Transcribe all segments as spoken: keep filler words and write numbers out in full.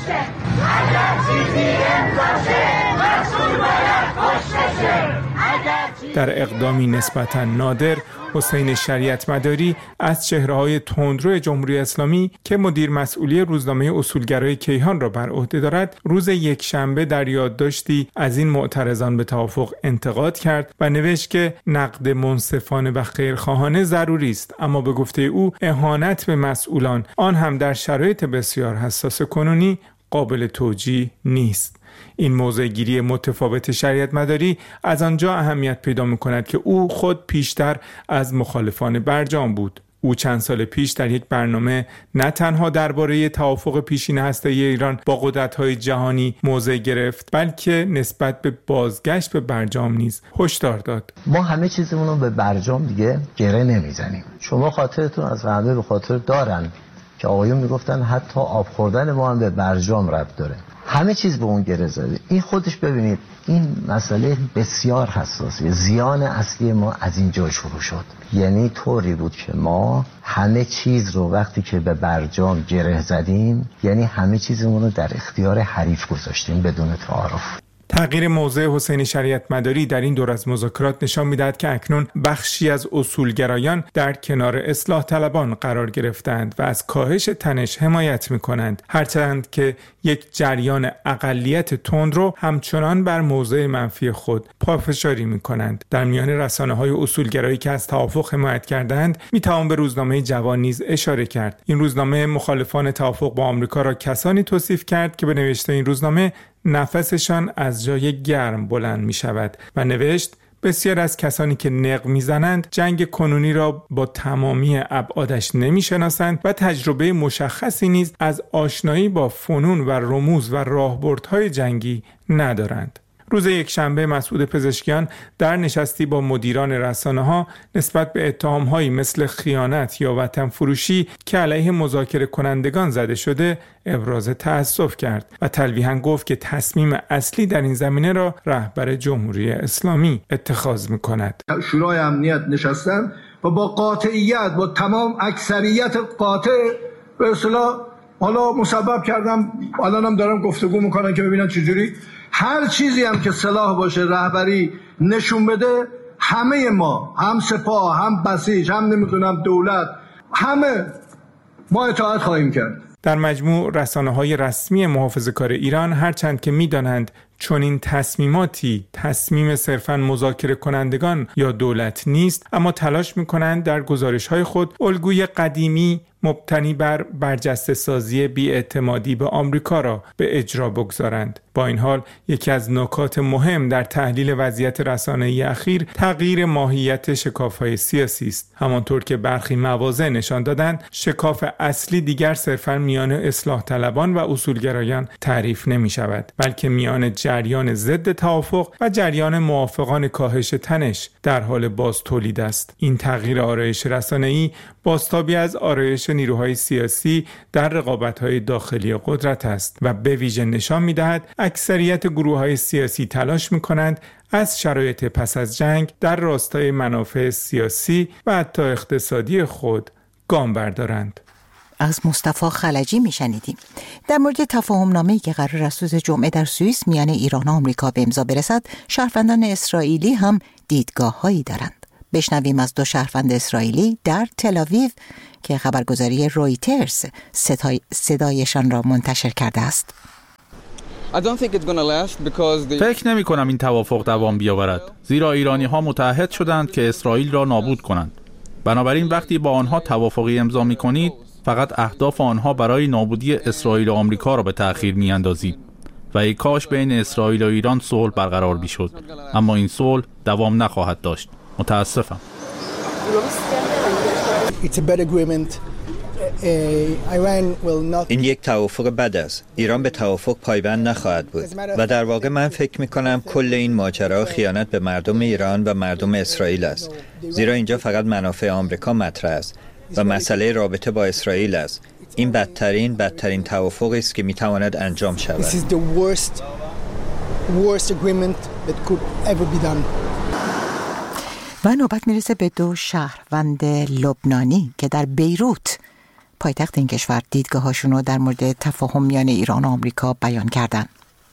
کشته، اگر چیزی امضاشه مسئول باید کشته شه. در اقدامی نسبتاً نادر، حسین شریعت مداری از چهره‌های تندرو جمهوری اسلامی که مدیر مسئولی روزنامه اصولگرای کیهان را بر عهده دارد، روز یکشنبه در یادداشتی از این معترضان به توافق انتقاد کرد و نوشت که نقد منصفانه و خیرخواهانه ضروری است، اما به گفته او اهانت به مسئولان، آن هم در شرایط بسیار حساس کنونی، قابل توجیه نیست. این موضع گیری متفاوت شریعت مداری از آنجا اهمیت پیدا می‌کند که او خود پیشتر از مخالفان برجام بود. او چند سال پیش در یک برنامه نه تنها درباره توافق پیشین هسته‌ای ایران با قدرت‌های جهانی موضع گرفت، بلکه نسبت به بازگشت به برجام نیز هشدار داد. ما همه چیزمون رو به برجام دیگه گره نمیزنیم. شما خاطرتون از همه به خاطر دارن که آقایون میگفتن حتی آب خوردن ما هم به برجام ربط داره. همه چیز به اون گره زده. این خودش ببینید این مسئله بسیار حساسه. زیان اصلی ما از اینجا شروع شد. یعنی طوری بود که ما همه چیز رو وقتی که به برجام گره زدیم، یعنی همه چیزمون رو در اختیار حریف گذاشتیم بدون تعارف. تغییر موضع حسین شریعت مداری در این دور از مذاکرات نشان می‌دهد که اکنون بخشی از اصولگرایان در کنار اصلاح طلبان قرار گرفتند و از کاهش تنش حمایت می‌کنند، هرچند که یک جریان اقلیت تندرو همچنان بر موضع منفی خود پافشاری می‌کنند. در میان رسانه‌های اصولگرایی که از توافق حمایت کردند، می‌توان به روزنامه جوان نیز اشاره کرد. این روزنامه مخالفان توافق با آمریکا را کسانی توصیف کرد که به نوشته این روزنامه نفسشان از جای گرم بلند می شود و نوشت بسیار از کسانی که نق می زنند جنگ کنونی را با تمامی ابعادش نمی شناسند و تجربه مشخصی نیز از آشنایی با فنون و رموز و راهبردهای جنگی ندارند. روز یکشنبه مسعود پزشکیان در نشستی با مدیران رسانه‌ها نسبت به اتهام‌هایی مثل خیانت یا وطن فروشی که علیه مذاکره کنندگان زده شده ابراز تأسف کرد و تلویحاً گفت که تصمیم اصلی در این زمینه را رهبر جمهوری اسلامی اتخاذ می‌کند. شورای امنیت نشستن و با قاطعیت با تمام اکثریت قاطع به اصطلاح حالا مسبب کردم، الانم دارم گفتگو میکنن که ببینن چجوری هر چیزی هم که صلاح باشه رهبری نشون بده، همه ما هم سپاه هم بسیج هم نمیدونم دولت همه ما اطاعت خواهیم کرد. در مجموع رسانه‌های رسمی محافظه‌کار ایران هرچند که می‌دانند چون این تصمیماتی تصمیم صرفاً مذاکره کنندگان یا دولت نیست، اما تلاش می‌کنند در گزارش‌های خود الگوی قدیمی مبتنی بر برجسته سازی بی‌اعتمادی به آمریکا را به اجرا بگذارند. با این حال یکی از نکات مهم در تحلیل وضعیت رسانه‌ای اخیر تغییر ماهیت شکاف‌های سیاسی است. همانطور که برخی مواضع نشان دادند، شکاف اصلی دیگر صرفاً میان اصلاح طلبان و اصولگرایان تعریف نمی‌شود، بلکه میان جریان ضد توافق و جریان موافقان کاهش تنش در حال باز تولید است. این تغییر آرایش رسانه‌ای بازتابی از آرایش نیروهای سیاسی در رقابت‌های داخلی قدرت است و به ویژه نشان می‌دهد اکثریت گروه‌های سیاسی تلاش می‌کنند از شرایط پس از جنگ در راستای منافع سیاسی و حتی اقتصادی خود گام بردارند. از مصطفی خلجی میشنیدیم در مورد تفاهم نامه‌ای که قرار است روز جمعه در سوئیس میان ایران و آمریکا به امضا برسد. شهروندان اسرائیلی هم دیدگاه‌هایی دارند. بشنویم از دو شهروند اسرائیلی در تل آویو که خبرگزاری رویترز صدای صدایشان را منتشر کرده است. فکر نمی کنم این توافق دوام بیاورد، زیرا ایرانی ها متعهد شدند که اسرائیل را نابود کنند. بنابراین وقتی با آنها توافقی امضا می کنید، فقط اهداف آنها برای نابودی اسرائیل و آمریکا را به تأخیر می اندازید و ای کاش بین اسرائیل و ایران صلح برقرار می شد، اما این صلح دوام نخواهد داشت. متاسفم. این یک توافق بد است. ایران به توافق پایبند نخواهد بود و در واقع من فکر می کنم کل این ماجرا خیانت به مردم ایران و مردم اسرائیل است، زیرا اینجا فقط منافع آمریکا مطرح است و مسئله رابطه با اسرائیل است. این بدترین بدترین توافقی است که می تواند انجام شود. و نوبت میرسه به دو شهروند لبنانی که در بیروت پایتخت این کشور دیدگاهاشون رو در مورد تفاهم میان ایران و آمریکا بیان کردن.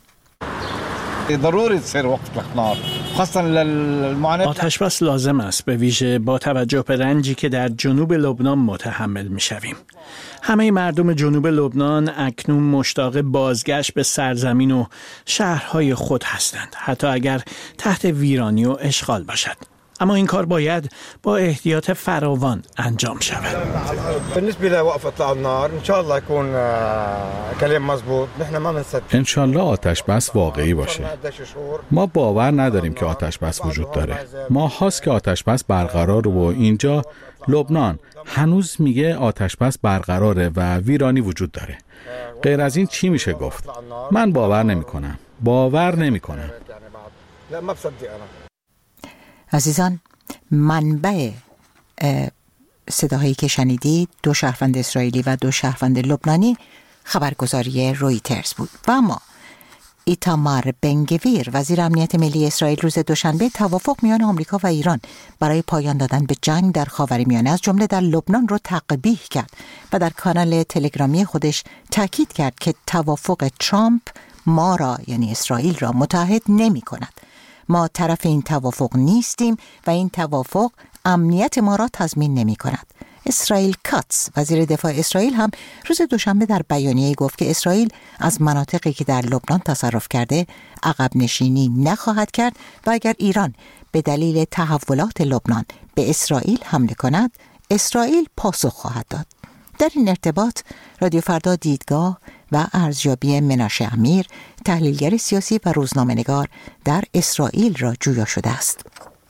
آتش بس لازم است، به ویژه با توجه به رنجی که در جنوب لبنان متحمل می‌شویم. همه مردم جنوب لبنان اکنون مشتاق بازگشت به سرزمین و شهرهای خود هستند، حتی اگر تحت ویرانی و اشغال باشد. اما این کار باید با احتیاط فراوان انجام شود. بالنسبه لوقف اطلاق النار ان شاء الله يكون كلام مضبوط. نحن ما بنصدق ان شاء الله آتش بس واقعی باشه. ما باور نداریم که آتش بس وجود داره. ما هاست که آتش بس برقرار و اینجا لبنان هنوز میگه آتش بس برقراره و ویرانی وجود داره. غیر از این چی میشه گفت؟ من باور نمیکنم. باور نمیکنم. لا ما بصدق انا. عزیزان، منبع صداهایی که شنیدید دو شهروند اسرائیلی و دو شهروند لبنانی خبرگزاری رویترز بود. و اما ایتامار بن گویر وزیر امنیت ملی اسرائیل روز دوشنبه توافق میان آمریکا و ایران برای پایان دادن به جنگ در خاورمیانه از جمله در لبنان رو تقبیح کرد و در کانال تلگرامی خودش تاکید کرد که توافق ترامپ ما را یعنی اسرائیل را متحد نمی کند. ما طرف این توافق نیستیم و این توافق امنیت ما را تضمین نمی کند. اسرائیل کاتس وزیر دفاع اسرائیل هم روز دوشنبه در بیانیه‌ای گفت که اسرائیل از مناطقی که در لبنان تصرف کرده عقب نشینی نخواهد کرد و اگر ایران به دلیل تحولات لبنان به اسرائیل حمله کند، اسرائیل پاسخ خواهد داد. در این ارتباط رادیو فردا دیدگاه و ارزیابی مناشه امیر، تحلیلگر سیاسی و روزنامه‌نگار در اسرائیل را جویا شده است.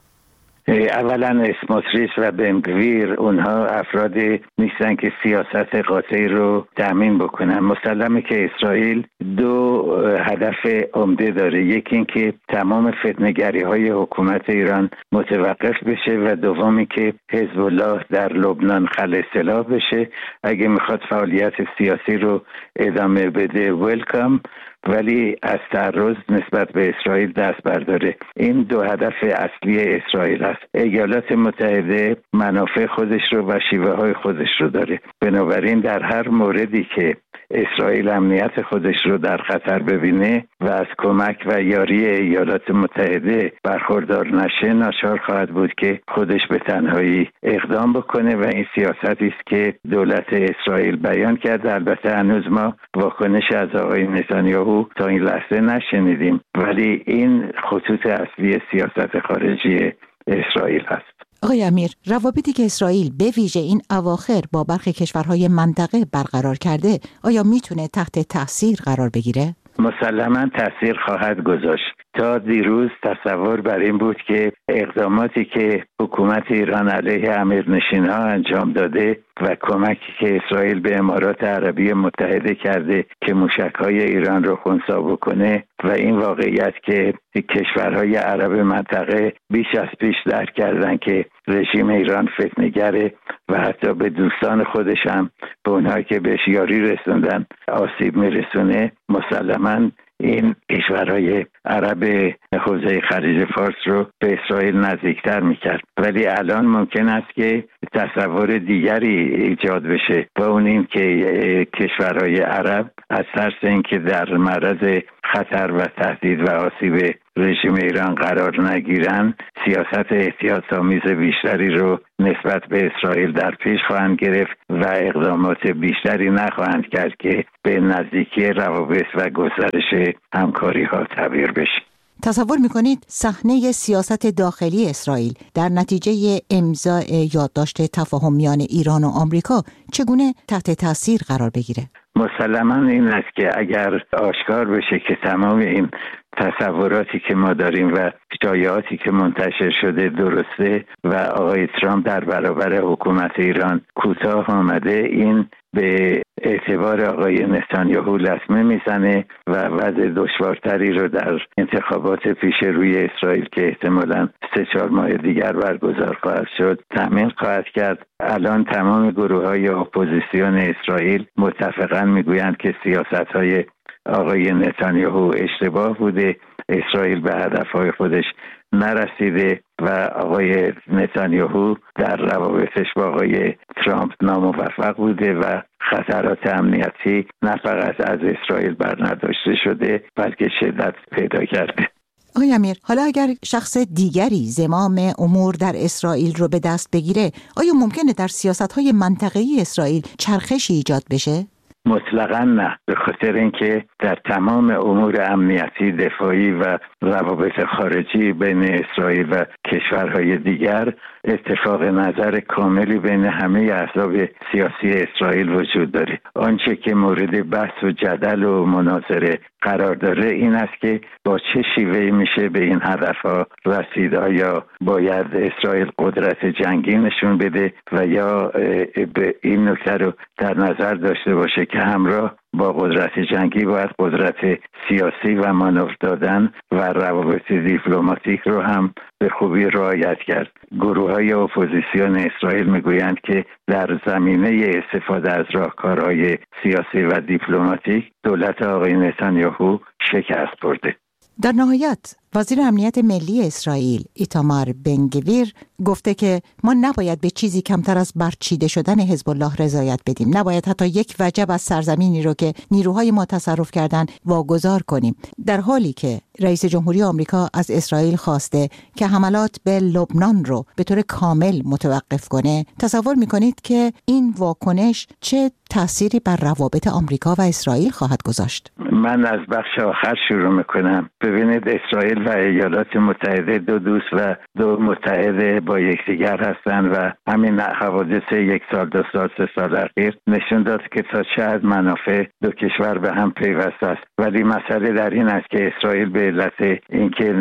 اولا اسموتریچ و بن گویر اونها افرادی نیستن که سیاست قاطعی رو تأمین بکنن. مسلمه که اسرائیل دو هدف عمده داره، یکی این که تمام فتنه‌گری های حکومت ایران متوقف بشه و دومی که حزب الله در لبنان خلع سلاح بشه. اگه میخواد فعالیت سیاسی رو ادامه بده ویلکام، ولی از تعرض نسبت به اسرائیل دست برداره. این دو هدف اصلی اسرائیل است. ایالات متحده منافع خودش رو و شیوه های خودش رو داره، بنابراین در هر موردی که اسرائیل امنیت خودش رو در خطر ببینه و از کمک و یاری ایالات متحده برخوردار نشه، ناچار خواهد بود که خودش به تنهایی اقدام بکنه و این سیاستی است که دولت اسرائیل بیان کرده. البته هنوز ما واکنش از آقای نتانیاهو تا این لحظه نشنیدیم، ولی این خطوط اصلی سیاست خارجی اسرائیل است. آقای امیر، روابطی که اسرائیل به ویژه این اواخر با برخی کشورهای منطقه برقرار کرده، آیا میتونه تحت تأثیر قرار بگیره؟ مسلماً تأثیر خواهد گذاشت. تا دیروز تصور بر این بود که اقداماتی که حکومت ایران علیه امیرنشین‌ها انجام داده و کمکی که اسرائیل به امارات عربی متحده کرده که موشک‌های ایران رو خنثی بکنه و این واقعیت که کشورهای عرب منطقه بیش از پیش درک کردن که رژیم ایران فتنه‌گره و حتی به دوستان خودش هم به اونهایی که بهش یاری رسوندن آسیب میرسونه، مسلماً این کشورهای عرب حوزه خلیج فارس رو به اسرائیل نزدیکتر میکرد. ولی الان ممکن است که تصور دیگری ایجاد بشه و اون این که کشورهای عرب از ترس اینکه در معرض خطر و تهدید و آسیب رژیم ایران قرار نگیرن، سیاست احتیاط‌آمیز بیشتری رو نسبت به اسرائیل در پیش خواهند گرفت و اقدامات بیشتری نخواهند کرد که به نزدیکی روابط و گسترش همکاری ها تبدیل بشه. تصور میکنید صحنه سیاست داخلی اسرائیل در نتیجه امضای یادداشت تفاهم میان ایران و آمریکا چگونه تحت تاثیر قرار بگیره؟ مسلماً این است که اگر آشکار بشه که تمام این تصوراتی که ما داریم و شایعاتی که منتشر شده درسته و آقای ترامپ در برابر حکومت ایران کوتاه آمده، این به اعتبار آقای نتانیاهو لطمه میزنه و وضع دشوارتری رو در انتخابات پیش روی اسرائیل که احتمالاً سه چهار ماه دیگر برگزار خواهد شد تأمین خواهد کرد. الان تمام گروه‌های اپوزیسیون اسرائیل متفقاً میگویند که سیاست‌های آقای نتانیاهو اشتباه بوده، اسرائیل به هدفهای خودش نرسیده و آقای نتانیاهو در روابطش با آقای ترامپ ناموفق بوده و خطرات امنیتی نه فقط از اسرائیل برنداشته شده بلکه شدت پیدا کرده. آقای امیر، حالا اگر شخص دیگری زمام امور در اسرائیل رو به دست بگیره، آیا ممکنه در سیاست‌های منطقه‌ای اسرائیل چرخشی ایجاد بشه؟ مطلقاً نه، به خاطر اینکه در تمام امور امنیتی، دفاعی و روابط خارجی بین اسرائیل و کشورهای دیگر اتفاق نظر کاملی بین همه احزاب سیاسی اسرائیل وجود داره. آنچه که مورد بحث و جدل و مناظره قرار داره این است که با چه شیوهی میشه به این هدفها رسید. یا باید اسرائیل قدرت جنگی نشون بده و یا به این نکته رو در نظر داشته باشه که همراه با قدرت جنگی باید قدرت سیاسی و مانور دادن و روابط دیپلماتیک رو هم به خوبی رعایت کرد. گروه های اپوزیسیون اسرائیل میگویند که در زمینه استفاده از راهکارهای سیاسی و دیپلماتیک دولت آقای نتانیاهو شکست خورده. در نهایت وزیر امنیت ملی اسرائیل ایتامار بن گویر گفته که ما نباید به چیزی کمتر از برچیده شدن حزب الله رضایت بدیم. نباید حتی یک وجب از سرزمینی رو که نیروهای ما تصرف کردن واگذار کنیم. در حالی که رئیس جمهوری آمریکا از اسرائیل خواسته که حملات به لبنان رو به طور کامل متوقف کنه، تصور میکنید که این واکنش چه تأثیری بر روابط آمریکا و اسرائیل خواهد گذاشت؟ من از بخش آخر شروع میکنم. ببینید، اسرائیل و ایالات متحده دو دوست و دو متحد با یکدیگر هستند و همین حوادث یک سال دو سال سه سال اخیر نشون داد که تا چه حد منافع دو کشور به هم پیوسته است. ولی مسئله در این است که اسرائیل به علت اینکه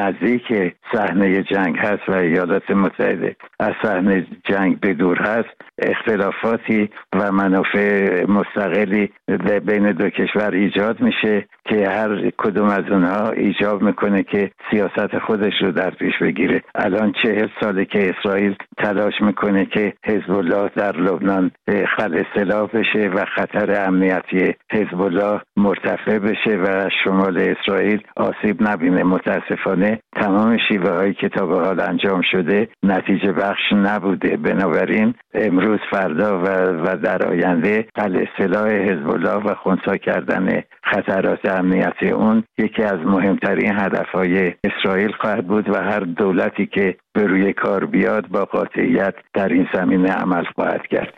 نزدیک صحنه جنگ هست و ایالات متحده از صحنه جنگ به دور هست، اختلافاتی و منافع مستقلی بین دو کشور ایجاد میشه که هر کدوم از اونها ایجاب میکنه که سیاست خودش رو در پیش بگیره. الان چهل ساله که اسرائیل تلاش میکنه که حزب الله در لبنان خلع سلاح بشه و خطر امنیتی حزب الله مرتفع بشه و شمال اسرائیل آسیب نبینه. متاسفانه تمام شیوه هایی که تا به حال انجام شده نتیجه بخش نبوده. بنابراین امروز، فردا و, و در آینده خلع سلاح حزب الله و خنثی کردن خطرات امنیتی اون یکی از مهمترین هدفهای اسرائیل خواهد بود و هر دولتی که به روی کار بیاد با قاطعیت در این زمینه عمل خواهد کرد.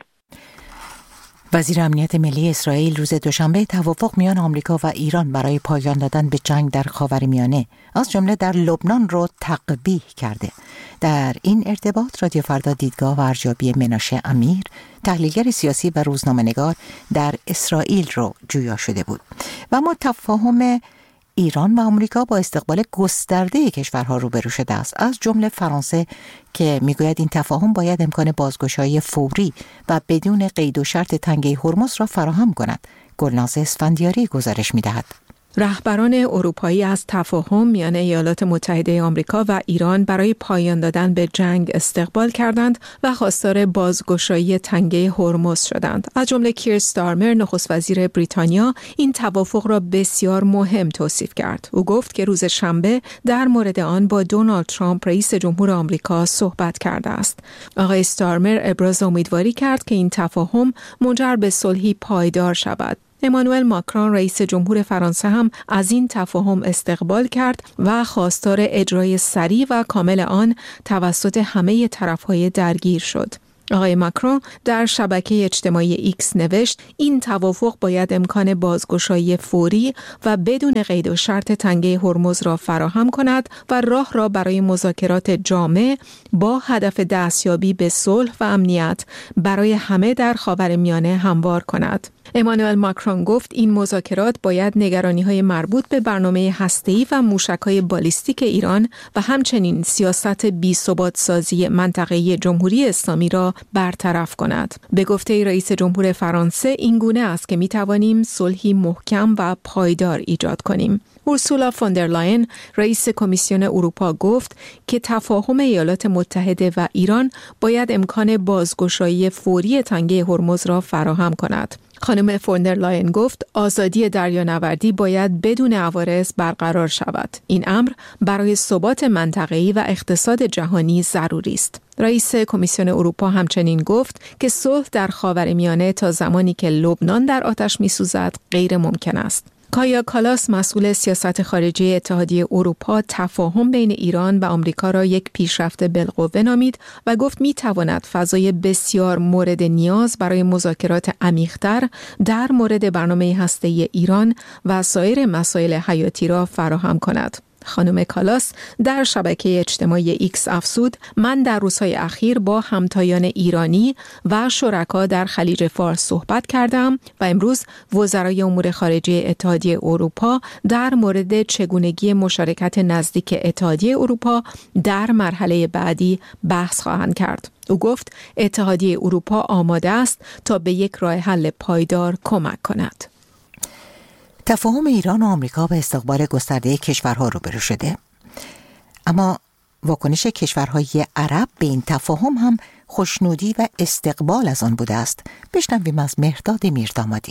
وزیر امنیت ملی اسرائیل روز دوشنبه توافق میان آمریکا و ایران برای پایان دادن به جنگ در خاورمیانه از جمله در لبنان رو تقبیح کرده. در این ارتباط رادیو فردا دیدگاه و ارزیابی مناشه امیر، تحلیلگر سیاسی و روزنامه‌نگار در اسرائیل رو جویا شده بود و ما تفاهم ایران و آمریکا با استقبال گسترده کشورها روبرو شده است، از جمله فرانسه که میگوید این تفاهم باید امکان بازگشایی فوری و بدون قید و شرط تنگه هرمز را فراهم کند. گلناز اسفندیاری گزارش میدهد. رهبران اروپایی از تفاهم میان ایالات متحده آمریکا و ایران برای پایان دادن به جنگ استقبال کردند و خواستار بازگشایی تنگه هرمز شدند. از جمله کیر استارمر، نخست وزیر بریتانیا، این توافق را بسیار مهم توصیف کرد. او گفت که روز شنبه در مورد آن با دونالد ترامپ رئیس جمهور آمریکا صحبت کرده است. آقای استارمر ابراز امیدواری کرد که این تفاهم منجر به صلحی پایدار شود. امانوئل ماکرون رئیس جمهور فرانسه هم از این تفاهم استقبال کرد و خواستار اجرای سریع و کامل آن توسط همه طرف‌های درگیر شد. آقای ماکرون در شبکه اجتماعی ایکس نوشت این توافق باید امکان بازگشایی فوری و بدون قید و شرط تنگه هرمز را فراهم کند و راه را برای مذاکرات جامع با هدف دستیابی به صلح و امنیت برای همه در خاورمیانه هموار کند. امانوئل ماکرون گفت این مذاکرات باید نگرانی‌های مربوط به برنامه هسته‌ای و موشک‌های بالیستیک ایران و همچنین سیاست بی‌ثبات سازی منطقه‌ای جمهوری اسلامی را برطرف کند. به گفته رئیس جمهور فرانسه این گونه است که می‌توانیم صلحی محکم و پایدار ایجاد کنیم. اورسولا فوندرلاین رئیس کمیسیون اروپا گفت که تفاهم ایالات متحده و ایران باید امکان بازگشایی فوری تنگه هرمز را فراهم کند. خانم فوندر لاین گفت آزادی دریانوردی باید بدون عوارض برقرار شود. این امر برای ثبات منطقه‌ای و اقتصاد جهانی ضروری است. رئیس کمیسیون اروپا همچنین گفت که صلح در خاورمیانه تا زمانی که لبنان در آتش می‌سوزد غیر ممکن است. کایا کالاس مسئول سیاست خارجی اتحادیه اروپا تفاهم بین ایران و آمریکا را یک پیشرفت بالقوه نامید و گفت می‌تواند فضای بسیار مورد نیاز برای مذاکرات عمیق‌تر در مورد برنامه هسته‌ای ایران و سایر مسائل حیاتی را فراهم کند. خانم کالاس در شبکه اجتماعی ایکس افزود: من در روزهای اخیر با همتایان ایرانی و شرکا در خلیج فارس صحبت کردم و امروز وزرای امور خارجه اتحادیه اروپا در مورد چگونگی مشارکت نزدیک اتحادیه اروپا در مرحله بعدی بحث خواهند کرد. او گفت اتحادیه اروپا آماده است تا به یک راه حل پایدار کمک کند. تفاهم ایران و آمریکا به استقبال گسترده کشورها روبرو شده، اما واکنش کشورهای عرب به این تفاهم هم خوشنودی و استقبال از آن بوده است. بشنویم از مهرداد میردامادی.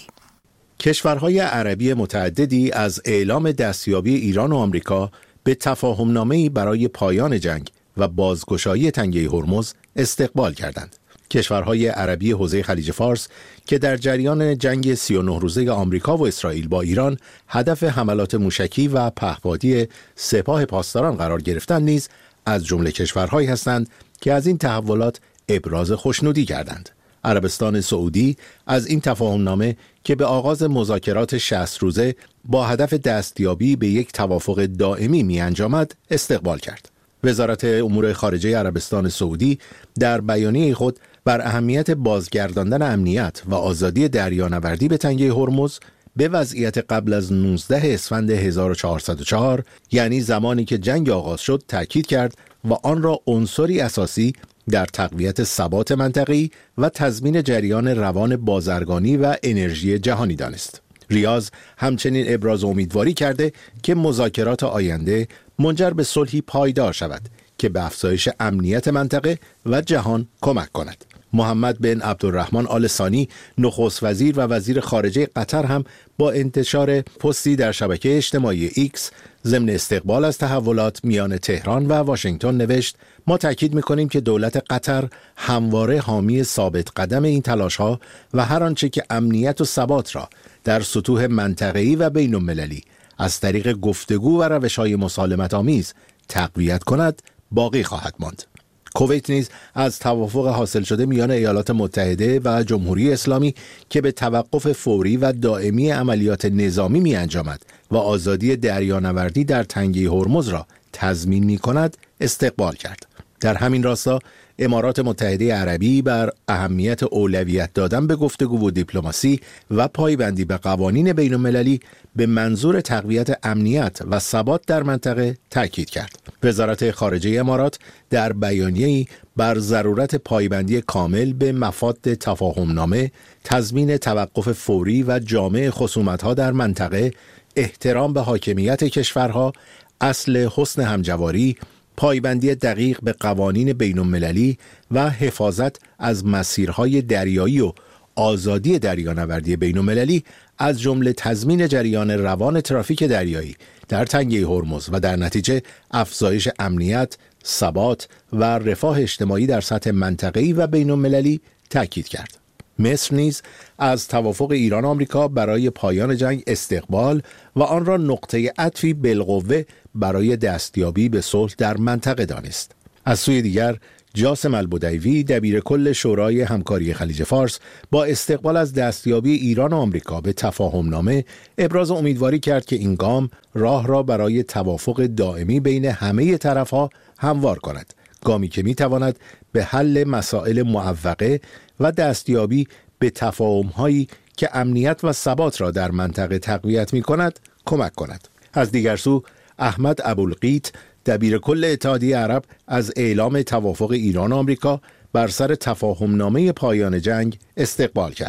کشورهای عربی متعددی از اعلام دستیابی ایران و آمریکا به تفاهم‌نامه‌ای برای پایان جنگ و بازگشایی تنگه هرمز استقبال کردند. کشورهای عربی حوزه خلیج فارس که در جریان جنگ سی و نه روزه آمریکا و اسرائیل با ایران هدف حملات موشکی و پهپادی سپاه پاسداران قرار گرفتند نیز از جمله کشورهایی هستند که از این تحولات ابراز خوشنودی کردند. عربستان سعودی از این تفاهمنامه که به آغاز مذاکرات شصت روزه با هدف دستیابی به یک توافق دائمی می انجامد استقبال کرد. وزارت امور خارجه عربستان سعودی در بیانیه خود بر اهمیت بازگرداندن امنیت و آزادی دریانوردی به تنگه هرمز به وضعیت قبل از نوزدهم اسفند هزار و چهارصد و چهار، یعنی زمانی که جنگ آغاز شد، تاکید کرد و آن را عنصری اساسی در تقویت ثبات منطقه‌ای و تضمین جریان روان بازرگانی و انرژی جهانی دانست. ریاض همچنین ابراز امیدواری کرده که مذاکرات آینده منجر به صلحی پایدار شود که به افزایش امنیت منطقه و جهان کمک کند. محمد بن عبدالرحمن آل ثانی نخست وزیر و وزیر خارجه قطر هم با انتشار پستی در شبکه اجتماعی ایکس ضمن استقبال از تحولات میان تهران و واشنگتن نوشت: ما تاکید می‌کنیم که دولت قطر همواره حامی ثابت قدم این تلاش‌ها و هر آنچه که امنیت و ثبات را در سطوح منطقه‌ای و بین‌المللی از طریق گفتگو و روش‌های مسالمت‌آمیز تقویت کند باقی خواهد ماند. کویت نیز از توافق حاصل شده میان ایالات متحده و جمهوری اسلامی که به توقف فوری و دائمی عملیات نظامی می انجامد و آزادی دریانوردی در تنگه هرمز را تضمین می کند استقبال کرد. در همین راستا امارات متحده عربی بر اهمیت اولویت دادن به گفتگو و دیپلماسی و پایبندی به قوانین بین‌المللی به منظور تقویت امنیت و ثبات در منطقه تاکید کرد. وزارت خارجه امارات در بیانیه‌ای بر ضرورت پایبندی کامل به مفاد تفاهمنامه، تضمین توقف فوری و جامع خصومت‌ها در منطقه، احترام به حاکمیت کشورها، اصل حسن همجواری، پایبندی دقیق به قوانین بین‌المللی و حفاظت از مسیرهای دریایی و آزادی دریانوردی بین‌المللی از جمله تضمین جریان روان ترافیک دریایی در تنگه هرمز و در نتیجه افزایش امنیت، ثبات و رفاه اجتماعی در سطح منطقه‌ای و بین‌المللی تاکید کرد. مصر نیز از توافق ایران و آمریکا برای پایان جنگ استقبال و آن را نقطه عطفی بالقوه برای دستیابی به صلح در منطقه دانست. از سوی دیگر جاسم البدیوی دبیر کل شورای همکاری خلیج فارس با استقبال از دستیابی ایران و آمریکا به تفاهمنامه ابراز امیدواری کرد که این گام راه را برای توافق دائمی بین همه طرف‌ها هموار کند، گامی که می‌تواند به حل مسائل معوقه و دستیابی به تفاهم‌هایی که امنیت و ثبات را در منطقه تقویت می‌کند کمک کند. از دیگر سو احمد ابوالقیت دبیر کل اتحادیه عرب از اعلام توافق ایران و آمریکا بر سر تفاهمنامه پایان جنگ استقبال کرد.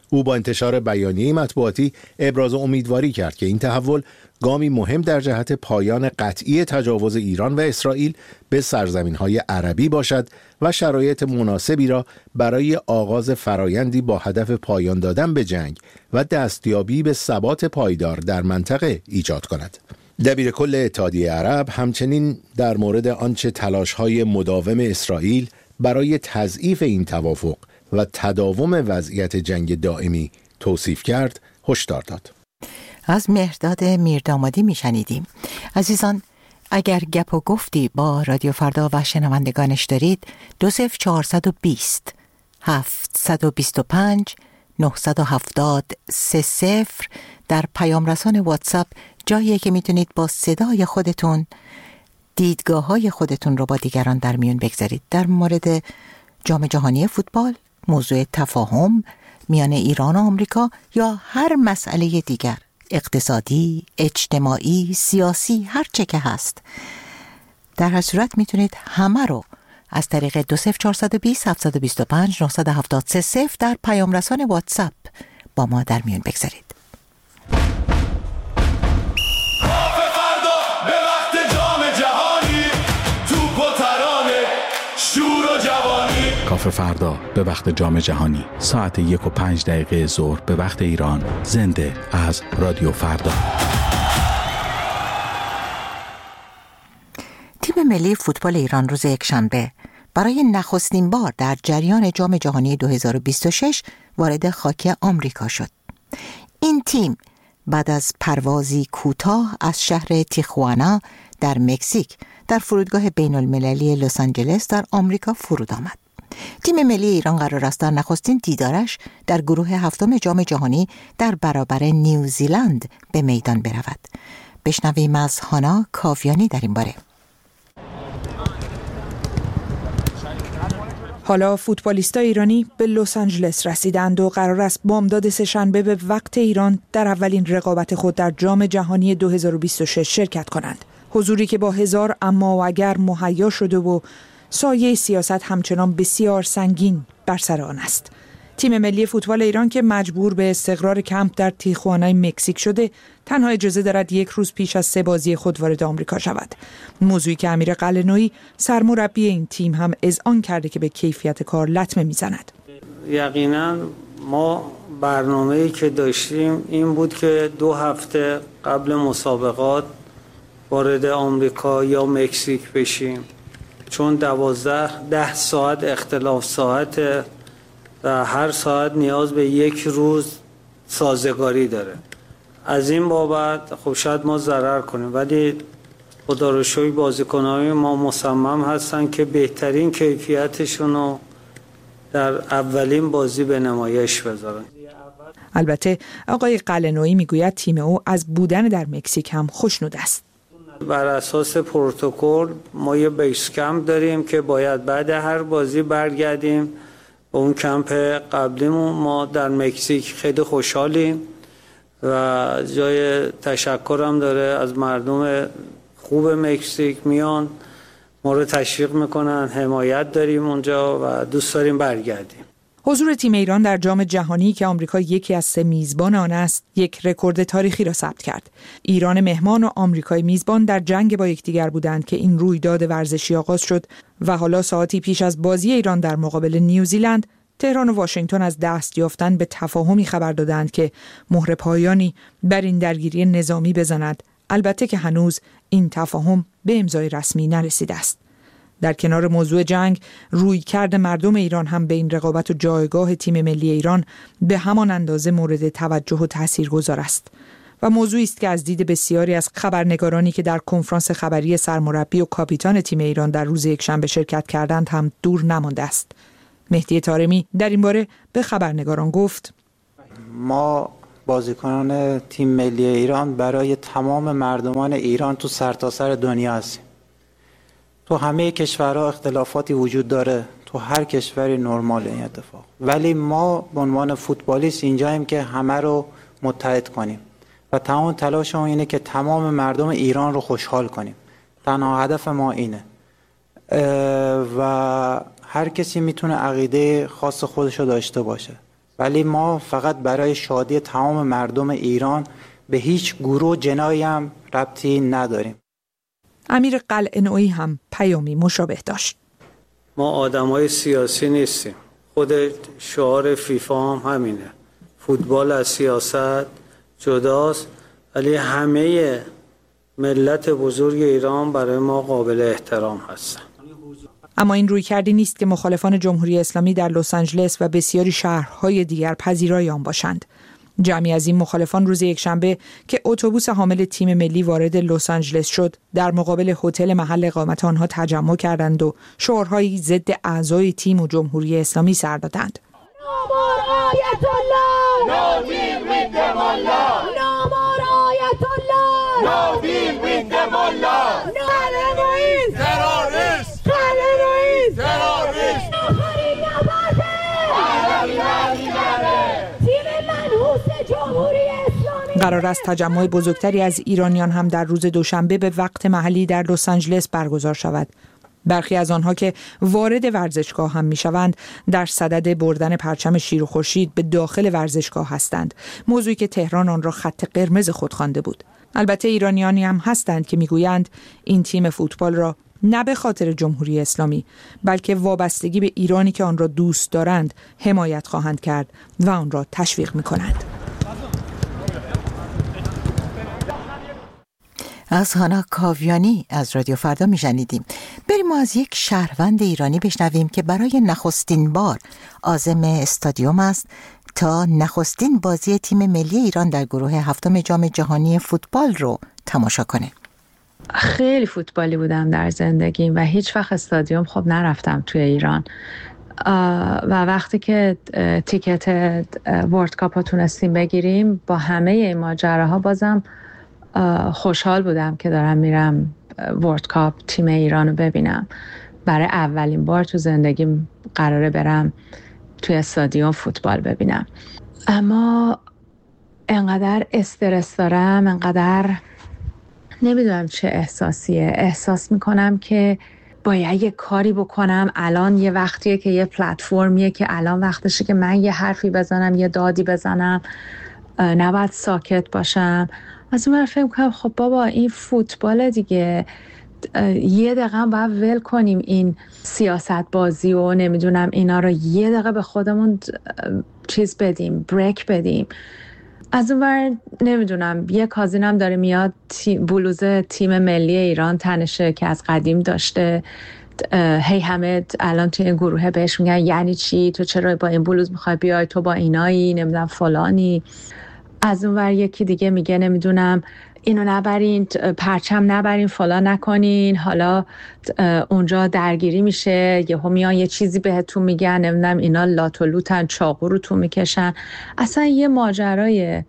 او با انتشار بیانیه مطبوعاتی ابراز امیدواری کرد که این تحول گامی مهم در جهت پایان قطعی تجاوز ایران و اسرائیل به سرزمین‌های عربی باشد و شرایط مناسبی را برای آغاز فرایندی با هدف پایان دادن به جنگ و دستیابی به ثبات پایدار در منطقه ایجاد کند. دبیر کل اتحادیه عرب همچنین در مورد آنچه تلاش‌های مداوم اسرائیل برای تضعیف این توافق و تداوم وضعیت جنگ دائمی توصیف کرد، هشدار داد. از مهرداد میردامادی میشنیدیم. عزیزان، اگر گپ و گفتی با رادیو فردا و شنوندگانش دارید، دو صفر چهارصد و بیست هفتصد و بیست و پنج نهصد و هفتاد سه صفر در پیام رسان واتساپ جاییه که میتونید با صدای خودتون دیدگاه های خودتون رو با دیگران در میون بگذارید در مورد جام جهانی فوتبال، موضوع تفاهم میان ایران و آمریکا یا هر مسئله دیگر، اقتصادی، اجتماعی، سیاسی، هر چه که هست. در هر صورت میتونید همه رو از طریق دو صفر چهارصد و بیست هفتصد و بیست و پنج نهصد و هفتاد سه صفر در پیام رسان واتساپ با ما در میون بگذارید. کافه فردا به وقت جام جهانی ساعت یک و پنج دقیقه ظهر به وقت ایران، زنده از رادیو فردا. تیم ملی فوتبال ایران روز یکشنبه برای نخستین بار در جریان جام جهانی دو هزار و بیست و شش وارد خاک آمریکا شد. این تیم بعد از پروازی کوتاه از شهر تیخوانا در مکزیک در فرودگاه بین المللی لس آنجلس در آمریکا فرود آمد. تیم ملی ایران قرار است در نخستین دیدارش در گروه هفتم جام جهانی در برابر نیوزیلند به میدان برود. بشنویم از هانا کاویانی در این باره. حالا فوتبالیستای ایرانی به لس آنجلس رسیدند و قرار است بامداد سه‌شنبه به وقت ایران در اولین رقابت خود در جام جهانی دو هزار و بیست و شش شرکت کنند. حضوری که با هزار اما و اگر مهیا شده و سایه سیاست همچنان بسیار سنگین بر سر آن است. تیم ملی فوتبال ایران که مجبور به استقرار کمپ در تیخوانای مکزیک شده، تنها اجازه دارد یک روز پیش از سه بازی خود وارد آمریکا شود. موضوعی که امیر قلعه‌نویی سرمربی این تیم هم اذعان کرده که به کیفیت کار لطمه میزند. یقینا ما برنامه‌ای که داشتیم این بود که دو هفته قبل مسابقات وارد آمریکا یا مکزیک بشیم، چون دوازده ده ساعت اختلاف ساعت و هر ساعت نیاز به یک روز سازگاری داره. از این بابت خب شاید ما ضرر کنیم، ولی خدا رو شکر بازیکنان ما مصمم هستن که بهترین کیفیتشون رو در اولین بازی به نمایش بذارن. البته آقای قلعه‌نویی میگوید تیم او از بودن در مکزیک هم خوشنود است. بر اساس پروتکل ما یه بیس کمپ داریم که باید بعد هر بازی برگردیم به اون کمپ قبلیمون. ما در مکزیک خیلی خوشحالیم و جای تشکرم داره از مردم خوب مکزیک، میان ما رو تشویق میکنن، حمایت داریم اونجا و دوست داریم برگردیم. حضور تیم ایران در جام جهانی که آمریکا یکی از سه میزبان آن است، یک رکورد تاریخی را ثبت کرد. ایران مهمان و آمریکای میزبان در جنگ با یکدیگر بودند که این رویداد ورزشی آغاز شد و حالا ساعتی پیش از بازی ایران در مقابل نیوزیلند، تهران و واشنگتن از دست یافتن به تفاهمی خبر دادند که مهر پایانی بر این درگیری نظامی بزند، البته که هنوز این تفاهم به امضای رسمی نرسیده است. در کنار موضوع جنگ، رویکرد مردم ایران هم به این رقابت و جایگاه تیم ملی ایران به همان اندازه مورد توجه و تاثیرگذار است و موضوعی است که از دید بسیاری از خبرنگارانی که در کنفرانس خبری سرمربی و کاپیتان تیم ایران در روز یکشنبه شرکت کردند هم دور نمانده است. مهدی طارمی در این باره به خبرنگاران گفت: ما بازیکنان تیم ملی ایران برای تمام مردمان ایران تو سرتاسر دنیا هستیم. تو همه کشورها اختلافاتی وجود داره، تو هر کشوری نرمال این اتفاق، ولی ما به عنوان فوتبالیست اینجاییم که همه رو متحد کنیم و تمام تلاشمون اینه که تمام مردم ایران رو خوشحال کنیم. تنها هدف ما اینه و هر کسی میتونه عقیده خاص خودش رو داشته باشه، ولی ما فقط برای شادی تمام مردم ایران به هیچ گروه جنایی هم ربطی نداریم. امیر قلعه‌نویی هم پیامی مشابه داشت. ما آدمای سیاسی نیستیم. خود شعار فیفا هم همینه. فوتبال از سیاست جداست، ولی همه ملت بزرگ ایران برای ما قابل احترام هستن. اما این رویکردی نیست که مخالفان جمهوری اسلامی در لس آنجلس و بسیاری شهرهای دیگر پذیرای آن باشند. جمعی از این مخالفان روز یکشنبه که اتوبوس حامل تیم ملی وارد لس آنجلس شد، در مقابل هتل محل اقامت آنها تجمع کردند و شعارهایی ضد اعضای تیم و جمهوری اسلامی سر دادند. قرار است تجمع بزرگتری از ایرانیان هم در روز دوشنبه به وقت محلی در لس آنجلس برگزار شود. برخی از آنها که وارد ورزشگاه هم میشوند در صدد بردن پرچم شیر و خورشید به داخل ورزشگاه هستند، موضوعی که تهران آن را خط قرمز خود خوانده بود. البته ایرانیانی هم هستند که میگویند این تیم فوتبال را نه به خاطر جمهوری اسلامی بلکه وابستگی به ایرانی که آن را دوست دارند حمایت خواهند کرد و آن را تشویق می‌کنند. از هانا کاویانی از رادیو فردا میشنیدیم. بریم ما از یک شهروند ایرانی بشنویم که برای نخستین بار عازم استادیوم است تا نخستین بازی تیم ملی ایران در گروه هفتم جام جهانی فوتبال رو تماشا کنه. خیلی فوتبالی بودم در زندگیم و هیچ وقت استادیوم خب نرفتم توی ایران و وقتی که تیکت ورلد کاپ رو تونستیم بگیریم با همه این ماجراها بازم خوشحال بودم که دارم میرم ورلد کاپ تیم ایران رو ببینم. برای اولین بار تو زندگیم قراره برم توی استادیوم فوتبال ببینم. اما انقدر استرس دارم، انقدر نمیدونم چه احساسیه. احساس میکنم که باید یه کاری بکنم. الان یه وقتیه که یه پلتفرمیه که الان وقتشه که من یه حرفی بزنم، یه دادی بزنم، نباید ساکت باشم. از اون فکر کنم خب بابا این فوتبال دیگه، یه دقیقه هم باید ول کنیم این سیاست بازی و نمیدونم اینا رو، یه دقیقه به خودمون چیز بدیم، بریک بدیم. از اون ور نمیدونم یه کازینم داره میاد تی بلوز تیم ملی ایران تنشه که از قدیم داشته، هی همه الان توی این گروه بهش میگن یعنی چی، تو چرا با این بلوز میخوای بیای، تو با اینایی، نمیدونم فلانی. از اون ور یکی دیگه میگه نمیدونم اینو نبرین، پرچم نبرین، فلان نکنین، حالا اونجا درگیری میشه، یهو میان یه چیزی بهتون میگن، نمیدونم اینا لات و لوتن، چاقو رو تو میکشن. اصلا یه ماجرای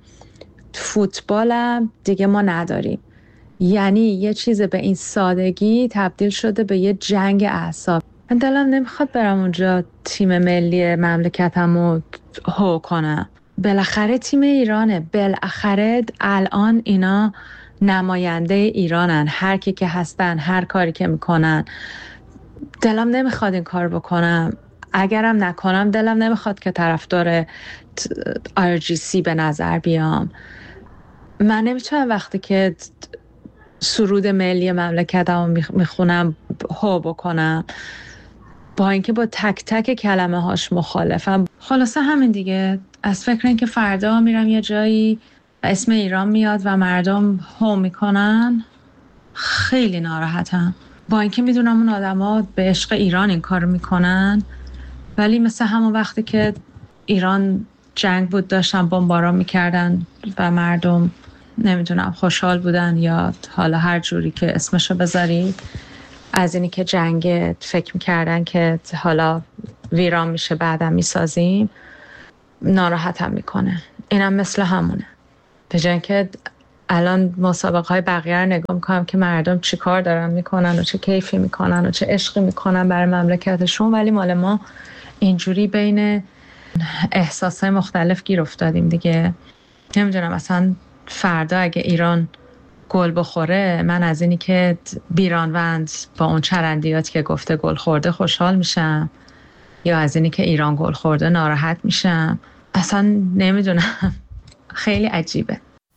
فوتبالم دیگه ما نداریم. یعنی یه چیز به این سادگی تبدیل شده به یه جنگ اعصاب. من دلم نمیخواد برم اونجا تیم ملی مملکتمو هو کنم. بالاخره تیم ایرانه، بالاخره الان اینا نماینده ایرانن، هر کی که هستن، هر کاری که میکنن. دلم نمیخواد این کار بکنم. اگرم نکنم دلم نمیخواد که طرفدار آر جی سی به نظر بیام. من نمیتونم وقتی که سرود ملی مملکتمو میخونم هو بکنم، با اینکه با تک تک کلمه هاش مخالفم. خلاصه همین دیگه. از فکر این که فردا میرم یه جایی اسم ایران میاد و مردم هو میکنن خیلی ناراحتم، با اینکه میدونم اون آدما به عشق ایران این کار میکنن، ولی مثل همون وقتی که ایران جنگ بود داشتن بمباران میکردن و مردم نمیدونم خوشحال بودن یا حالا هر جوری که اسمشو بذاری، از اینی که جنگ فکر میکردن که حالا ویران میشه بعدم میسازیم، ناراحتم میکنه. اینم مثل همونه. به جای اینکه الان مسابقه های بقیه رو نگاه میکنم که مردم چی کار دارن میکنن و چه کیفی میکنن و چه عشقی میکنن برای مملکتشون، ولی مال ما اینجوری بین احساسای مختلف گیر افتادیم دیگه. نمیدونم اصلا فردا اگه ایران گل بخوره، من از اینی که بیرانوند با اون چرندیات که گفته گل خورده خوشحال میشم، یا از اینی که ایران گل خورده ناراحت میشم. اصلا نمیدونم، خیلی عجیبه.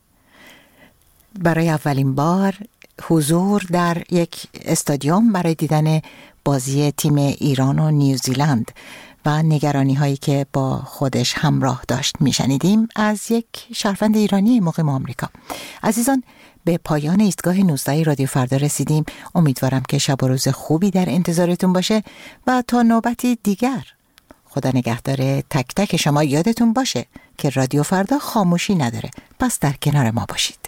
برای اولین بار حضور در یک استادیوم برای دیدن بازی تیم ایران و نیوزیلند و نگرانی هایی که با خودش همراه داشت میشنیدیم از یک شهروند ایرانی مقیم آمریکا. عزیزان، به پایان ایستگاه نوزده رادیو فردا رسیدیم. امیدوارم که شب و روز خوبی در انتظارتون باشه و تا نوبتی دیگر خدا نگهدار تک تک شما. یادتون باشه که رادیو فردا خاموشی نداره، پس در کنار ما باشید.